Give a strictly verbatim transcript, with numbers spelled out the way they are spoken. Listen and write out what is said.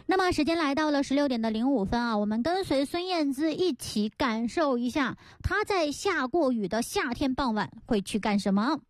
那么时间来到了十六点的零五分啊，我们跟随孙燕姿一起感受一下她在下过雨的夏天傍晚会去干什么。